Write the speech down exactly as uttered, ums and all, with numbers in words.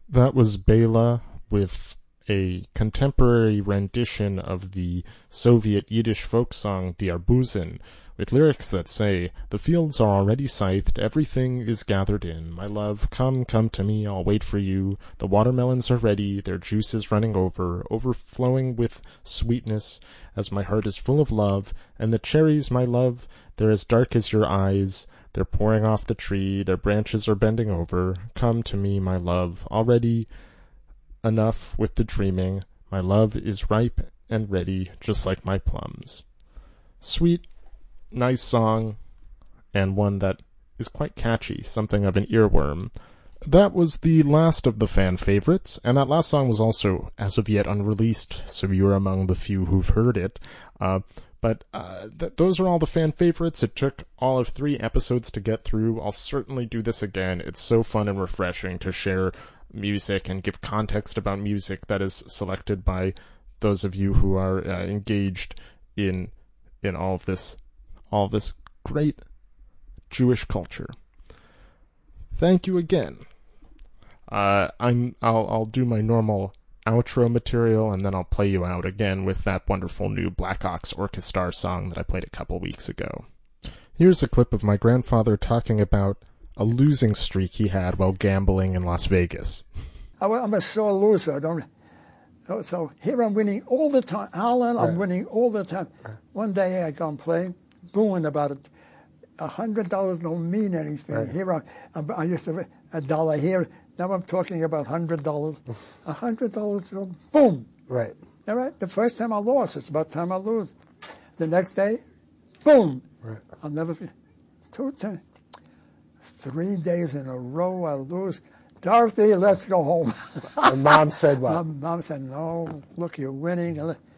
That was Bela with a contemporary rendition of the Soviet Yiddish folk song Die Arbusen, with lyrics that say, "The fields are already scythed, everything is gathered in. My love, come, come to me, I'll wait for you. The watermelons are ready, their juice is running over, overflowing with sweetness, as my heart is full of love. And the cherries, my love, they're as dark as your eyes. They're pouring off the tree, their branches are bending over. Come to me, my love, already enough with the dreaming. My love is ripe and ready, just like my plums." Sweet, nice song, and one that is quite catchy, something of an earworm. That was the last of the fan favorites, and that last song was also, as of yet, unreleased, so you're among the few who've heard it. Uh, but uh, th- those are all the fan favorites. It took all of three episodes to get through. I'll certainly do this again. It's so fun and refreshing to share music and give context about music that is selected by those of you who are uh, engaged in in all of this all of this great Jewish culture. Thank you again. Uh, I'm I'll I'll do my normal outro material, and then I'll play you out again with that wonderful new Black Ox Orchestra song that I played a couple weeks ago. Here's a clip of my grandfather talking about a losing streak he had while gambling in Las Vegas. I'm a sore loser. I don't. So here I'm winning all the time. Alan, I'm right. winning all the time. Right. One day I go and play, booing about it. A hundred dollars don't mean anything. Right. Here I, I used to a dollar here. Now I'm talking about hundred dollars. A hundred dollars, boom. Right. All right. The first time I lost, it's about time I lose. The next day, boom. Right. I'll never. Two times. Three days in a row I lose. Dorothy, let's go home. And Mom said what? Mom, Mom said, no, look, you're winning.